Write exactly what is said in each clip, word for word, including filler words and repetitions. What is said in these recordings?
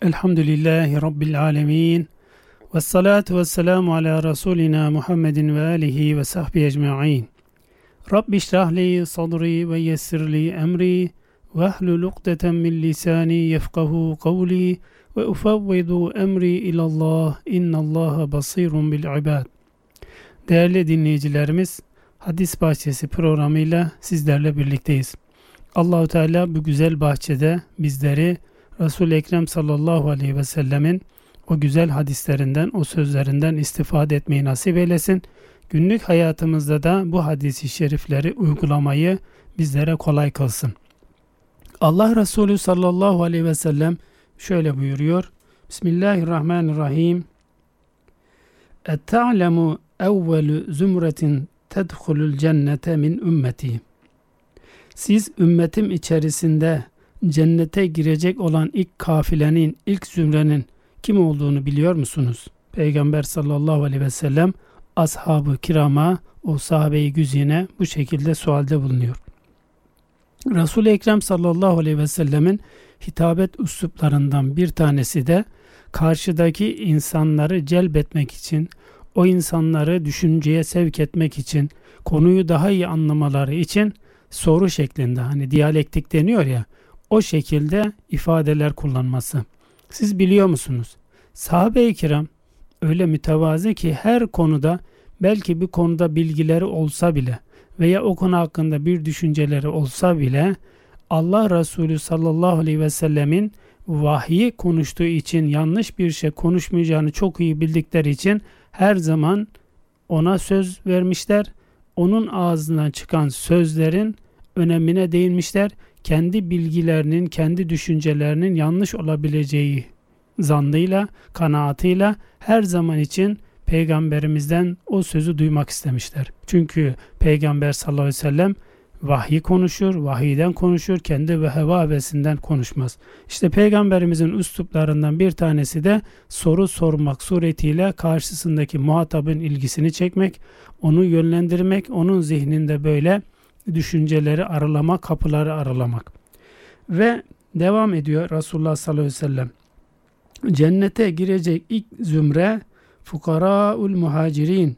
Elhamdülillahi Rabbil alemin. Ve salatu ve selamu ala Resulina Muhammedin ve alihi ve sahbihi ecma'in. Rabbi şrahli sadri ve yessirli emri ve ahlul ukdeten min lisani yefkahu kavli ve ufavvidu emri ilallah innallaha basirun bil ibad. Değerli dinleyicilerimiz, Hadis Bahçesi programıyla sizlerle birlikteyiz. Allahu Teala bu güzel bahçede bizleri Resul-i Ekrem sallallahu aleyhi ve sellemin o güzel hadislerinden, o sözlerinden istifade etmeyi nasip eylesin. Günlük hayatımızda da bu hadis-i şerifleri uygulamayı bizlere kolay kılsın. Allah Resulü sallallahu aleyhi ve sellem şöyle buyuruyor. Bismillahirrahmanirrahim. Et-ta'lemu evvelu zümretin tedhulul cennete min ümmeti. Siz ümmetim içerisinde cennete girecek olan ilk kafilenin, ilk zümrenin kim olduğunu biliyor musunuz? Peygamber sallallahu aleyhi ve sellem ashab-ı kirama, o sahabe-i güzine bu şekilde sualde bulunuyor. Resul-i Ekrem sallallahu aleyhi ve sellemin hitabet üsluplarından bir tanesi de karşıdaki insanları celbetmek için, o insanları düşünceye sevk etmek için, konuyu daha iyi anlamaları için soru şeklinde, hani diyalektik deniyor ya, o şekilde ifadeler kullanması. Siz biliyor musunuz? Sahabe-i kiram öyle mütevazi ki her konuda, belki bir konuda bilgileri olsa bile veya o konu hakkında bir düşünceleri olsa bile Allah Resulü sallallahu aleyhi ve sellemin vahyi konuştuğu için yanlış bir şey konuşmayacağını çok iyi bildikleri için her zaman ona söz vermişler. Onun ağzından çıkan sözlerin önemine değinmişler. Kendi bilgilerinin, kendi düşüncelerinin yanlış olabileceği zannıyla, kanaatıyla her zaman için Peygamberimizden o sözü duymak istemişler. Çünkü Peygamber sallallahu aleyhi ve sellem vahyi konuşur, vahiyden konuşur, kendi ve heva hevesinden konuşmaz. İşte Peygamberimizin üsluplarından bir tanesi de soru sormak suretiyle karşısındaki muhatabın ilgisini çekmek, onu yönlendirmek, onun zihninde böyle düşünceleri aralamak, kapıları aralamak. Ve devam ediyor Resulullah sallallahu aleyhi ve sellem. Cennete girecek ilk zümre fukaraul muhacirin.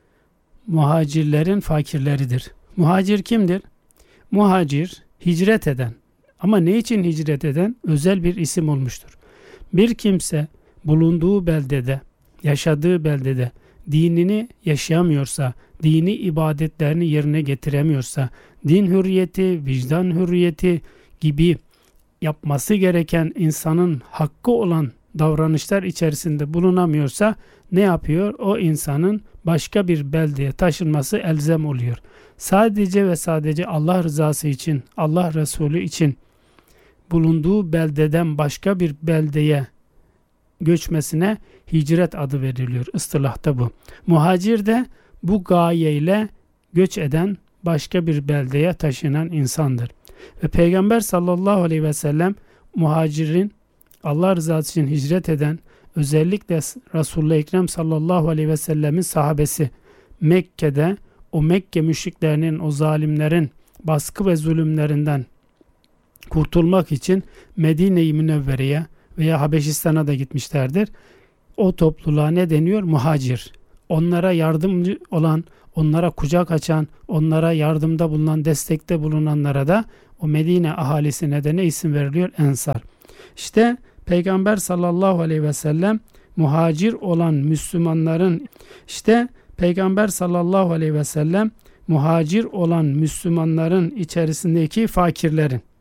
Muhacirlerin fakirleridir. Muhacir kimdir? Muhacir, hicret eden. Ama ne için hicret eden? Özel bir isim olmuştur. Bir kimse bulunduğu beldede, yaşadığı beldede dinini yaşayamıyorsa, dini ibadetlerini yerine getiremiyorsa, din hürriyeti, vicdan hürriyeti gibi yapması gereken insanın hakkı olan davranışlar içerisinde bulunamıyorsa ne yapıyor? O insanın başka bir beldeye taşınması elzem oluyor. Sadece ve sadece Allah rızası için, Allah Resulü için bulunduğu beldeden başka bir beldeye göçmesine hicret adı veriliyor. İstilahta bu. Muhacir de bu gayeyle göç eden, başka bir beldeye taşınan insandır. Ve Peygamber sallallahu aleyhi ve sellem muhacirin, Allah rızası için hicret eden, özellikle Resulullah Ekrem sallallahu aleyhi ve sellemin sahabesi Mekke'de o Mekke müşriklerinin, o zalimlerin baskı ve zulümlerinden kurtulmak için Medine-i Münevvere'ye veya Habeşistan'a da gitmişlerdir. O topluluğa ne deniyor? Muhacir. Onlara yardımcı olan, onlara kucak açan, onlara yardımda bulunan, destekte bulunanlara da o Medine ahalisine de ne isim veriliyor? Ensar. İşte Peygamber sallallahu aleyhi ve sellem muhacir olan Müslümanların, işte Peygamber sallallahu aleyhi ve sellem muhacir olan Müslümanların içerisindeki fakirlerin,